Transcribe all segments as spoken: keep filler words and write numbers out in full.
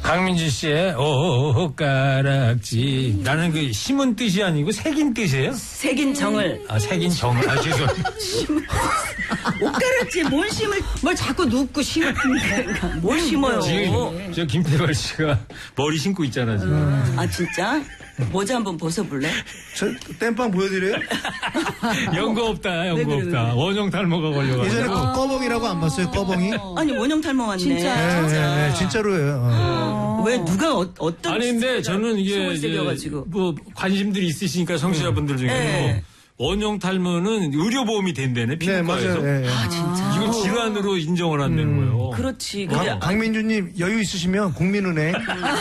강민주 씨의 옷가락지. 나는 그 심은 뜻이 아니고 새긴 뜻이에요? 새긴 정을. 아, 새긴 정을. 아, 죄송합니다. 옷가락지 뭘 심을, 뭘 자꾸 눕고 심으니까. 뭘 심어요. 지금 저 김태발 씨가 머리 심고 있잖아, 지금. 음. 아, 진짜? 모자 한번 벗어볼래? 저 땜빵 보여드려요? 연고 없다, 연고 그래, 그래, 없다. 그래. 원형 탈모가 걸려가지고. 예전에 그 꺼벙이라고 안 봤어요? 꺼벙이? 아니, 원형 탈모 왔네. 진짜. 네, 네, 네, 진짜로예요. 어. 왜 누가 어, 어떤 아니, 근데 저는 이게, 이제 새겨가지고. 뭐, 관심들이 있으시니까 성취자분들 중에. 네. 원형 탈모는 의료보험이 된다네, 네, 피부과에서. 맞아요. 네, 네. 아, 진짜. 이거 질환으로 인정을 한다는 거예요. 그렇지. 근데 강, 강민주님 여유 있으시면 국민은행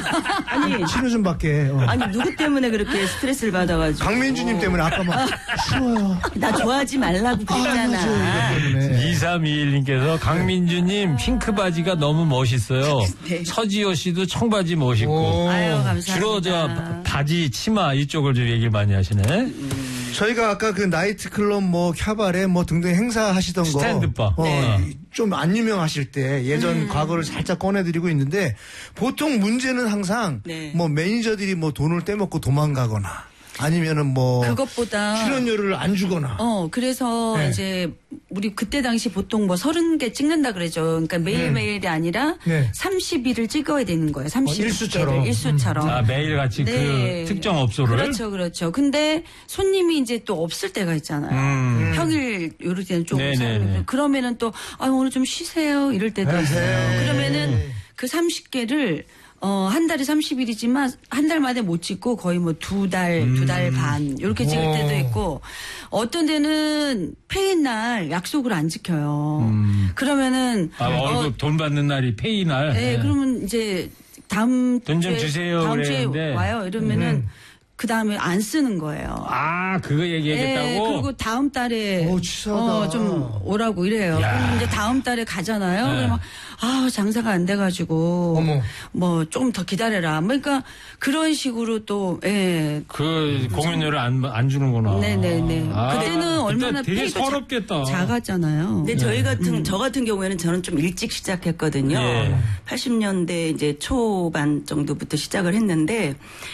아니, 치료 좀 받게. 어. 아니, 누구 때문에 그렇게 스트레스를 받아가지고. 강민주님 때문에 아까 막 추워요. 나 좋아하지 말라고 그랬잖아. 때문에. 이삼이일 님께서 강민주님 핑크 바지가 너무 멋있어요. 네. 서지호 씨도 청바지 멋있고. 오. 아유, 감사합니다. 주로 저 바- 바지, 치마 이쪽을 좀 얘기를 많이 하시네. 저희가 아까 그 나이트클럽 뭐 캬바레 뭐 등등 행사 하시던 거. 스탠드바. 어, 네. 좀 안 유명하실 때 예전 음. 과거를 살짝 꺼내드리고 있는데 보통 문제는 항상 네. 뭐 매니저들이 뭐 돈을 떼먹고 도망가거나 아니면은 뭐 그것보다 출연료를 안 주거나. 어, 그래서 네. 이제 우리 그때 당시 보통 뭐 서른 개 찍는다 그러죠. 그러니까 매일매일이 아니라 네. 삼십 일을 찍어야 되는 거예요. 삼십 어, 일수처럼. 개를 일수처럼. 아, 매일같이 네. 그 특정 업소를. 그렇죠, 그렇죠. 근데 손님이 이제 또 없을 때가 있잖아요. 음. 평일 요럴 때는 좀 네네네. 사람이 그러면은 또 아, 오늘 좀 쉬세요 이럴 때도 있어요. 그러면은 그 삼십 개를 어, 한 달에 삼십 일이지만 한 달 만에 못 찍고 거의 뭐 두 달, 두 달 반 이렇게 찍을 오. 때도 있고 어떤 데는 페인 날 약속을 안 지켜요. 그러면은 아, 월급 돈 받는 날이 페이 날. 네, 네. 그러면 이제 다음 돈좀 주에- 주세요 다음 주에 그랬는데. 와요. 이러면은 그 다음에 안 쓰는 거예요. 아, 그거 네, 얘기하겠다고? 그리고 다음 달에 오, 치사하다. 어, 좀 오라고 이래요. 야. 그럼 이제 다음 달에 가잖아요. 네. 그러면 아 장사가 안 돼가지고 어머. 뭐 좀 더 기다려라. 뭐 그러니까 그런 식으로 또 예. 그 공연료를 안, 안 주는구나. 네네네. 아, 그때는 얼마나 되게 페이가 자- 서럽겠다. 작았잖아요. 근데 저희 같은 저 같은 경우에는 저는 좀 일찍 시작했거든요. 예. 팔십 년대 이제 초반 정도부터 시작을 했는데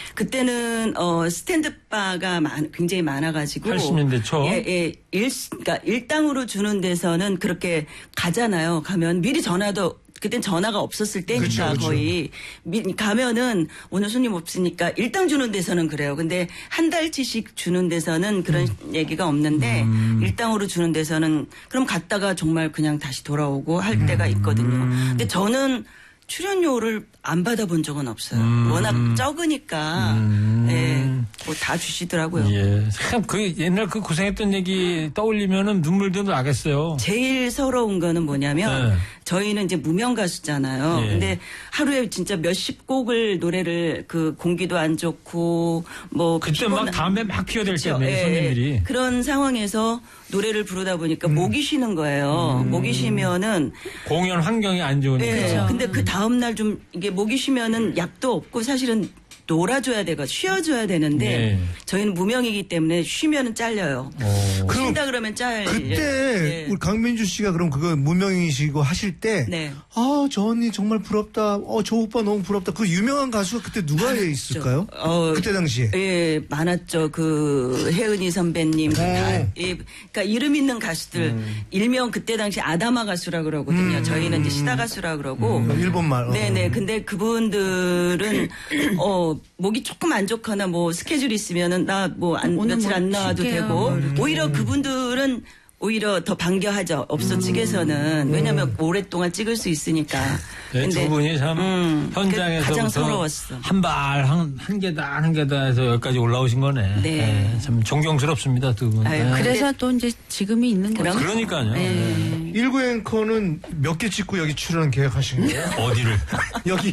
그때는 어 스탠드바가 많- 굉장히 많아가지고 팔십 년대 초? 예, 예. 일 그러니까 일당으로 주는 데서는 그렇게 가잖아요. 가면 미리 전화도 그땐 전화가 없었을 때니까 그쵸, 그쵸. 거의 미, 가면은 오늘 손님 없으니까 일당 주는 데서는 그래요. 근데 한 달치씩 주는 데서는 그런 얘기가 없는데 일당으로 주는 데서는 그럼 갔다가 정말 그냥 다시 돌아오고 할 때가 있거든요. 근데 저는 출연료를 안 받아본 적은 없어요. 워낙 적으니까 예, 뭐 다 주시더라고요. 예. 참, 그 옛날 그 고생했던 얘기 떠올리면은 눈물도 나겠어요. 제일 서러운 거는 뭐냐면 네. 저희는 이제 무명 가수잖아요. 예. 근데 하루에 진짜 몇십 곡을 노래를 그 공기도 안 좋고 뭐 그때 막 피곤한- 담배 막 피워댈 그쵸. 때네, 예, 손님들이. 예. 그런 상황에서 노래를 부르다 보니까 음. 목이 쉬는 거예요. 목이 쉬면은 공연 환경이 안 좋으니까. 예. 근데 그 다음 날 좀 이게 목이 쉬면은 약도 없고 사실은 놀아줘야 되고 쉬어줘야 되는데 네. 저희는 무명이기 때문에 쉬면은 잘려요. 어. 그럼 쉰다 그러면 잘려요. 그때 네. 우리 강민주 씨가 그럼 그거 무명이시고 하실 때, 네. 아, 저 언니 정말 부럽다. 어, 저 오빠 너무 부럽다. 그 유명한 가수가 그때 누가 있을까요? 어, 그때 당시에. 예, 많았죠. 그 혜은이 선배님, 다, 예, 그러니까 이름 있는 가수들 음. 일명 그때 당시 아다마 가수라 그러거든요. 저희는 이제 시다 가수라 그러고. 음, 일본말. 어. 네네. 근데 그분들은 어 목이 조금 안 좋거나 뭐 스케줄 있으면은 나 뭐 안 오늘 며칠 뭐 안 나와도 쉴게요. 되고 뭐 이렇게. 오히려 그분들은 오히려 더 반겨하죠. 업소 음. 측에서는 왜냐하면 오랫동안 찍을 수 있으니까. 네, 두 분이 참 음, 현장에서 그 가장 서러웠어. 한 발, 한, 한 계단, 한 계단에서 여기까지 올라오신 거네. 네. 네, 참 존경스럽습니다, 두 분. 아유, 네. 그래서 또 이제 지금이 있는 거죠. 그러니까요. 네. 일구 앵커는 몇 개 찍고 여기 출연 계획하신 거예요? 어디를? 여기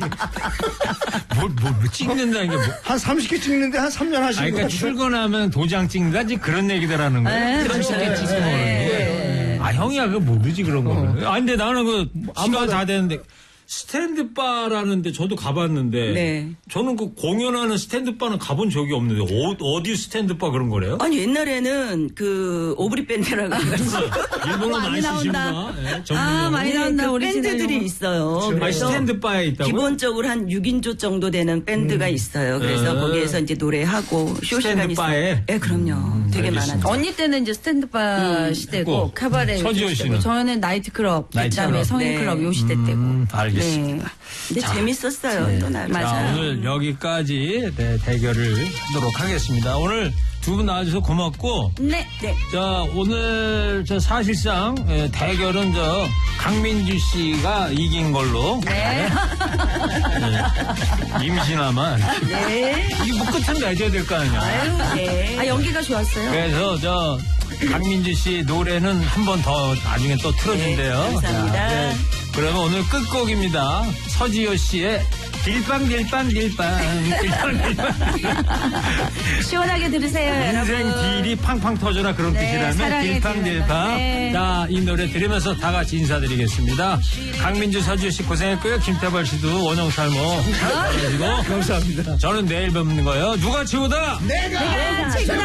뭘, 뭘, 뭐 찍는다는 게 뭐. 한 삼십 개 찍는데 한 삼 년 하신 아니, 그러니까 거예요? 출근하면 도장 찍는다지 그런 얘기들하는 거예요. 네, 삼십 개 맞아요. 찍으면. 아, 형이야, 그거 모르지, 그런 거는. 아, 근데 나는 그, 시간 다 됐는데. 스탠드 바라는데 저도 가봤는데 네. 저는 그 공연하는 스탠드 바는 가본 적이 없는데 어, 어디 스탠드 바 그런 거래요? 아니 옛날에는 그 오브리 밴드라고 해가지고 일본어 많이 많이 쓰시구나. 예, 아, 전문용어. 많이 나온다. 그 오리지널 밴드들이 용어. 있어요. 아, 그래서 스탠드 바에 있다고? 기본적으로 한 육 인조 정도 되는 밴드가 있어요. 그래서 네. 거기에서 이제 노래하고 쇼 스탠드 시간이 있어요. 바에? 네, 그럼요. 되게 알겠습니다. 많았죠. 언니 때는 이제 스탠드바 시대고 있고. 카바레 서지호 시대고 씨는? 저는 나이트클럽 나이트클럽. 그다음에 성인클럽 네. 요 시대 때고. 음, 알겠습니다. 네. 근데 재밌었어요. 또 날. 자, 맞아요. 오늘 여기까지 네, 대결을 하도록 하겠습니다. 오늘 두 분 나와주셔서 고맙고, 네. 네. 자, 오늘 저 사실상 예, 대결은 저 강민주 씨가 이긴 걸로. 네. 예, 임신아만. 네. 이게 뭐 끝은 내줘야 될 거 아니야. 아유, 네. 아 연기가 좋았어요. 그래서 저 강민주 씨 노래는 한 번 더 나중에 또 틀어준대요. 네, 감사합니다. 자, 네. 그러면 오늘 끝곡입니다. 서지호 씨의 딜빵 딜빵 딜빵 딜빵 딜빵 시원하게 들으세요, 인생 여러분. 딜이 팡팡 터져라 그런 네, 뜻이라면 사랑의 딜빵 딜. 딜빵. 네. 자, 이 노래 들으면서 다 같이 인사드리겠습니다. 강민주 서지호 씨 고생했고요. 김태벌 씨도 원영살모 고생하시고 감사합니다. 저는 내일 뵙는 거예요. 누가 최고다? 내가 내가